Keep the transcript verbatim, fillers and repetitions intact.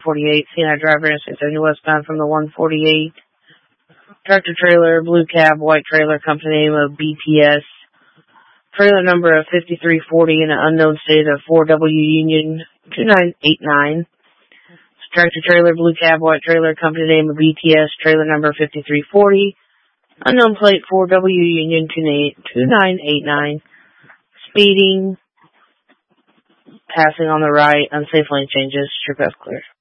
forty-eight. C N I driver in six seventy westbound from the one forty-eight. Tractor trailer, blue cab, white trailer, company name of B T S. Trailer number of fifty-three forty in an unknown state of four W Union two nine eight nine. Tractor trailer, blue cab, white trailer, company name of B T S. Trailer number fifty-three forty. Unknown plate four W Union two nine eight nine. Speeding. Passing on the right. Unsafe lane changes. Sure path clear.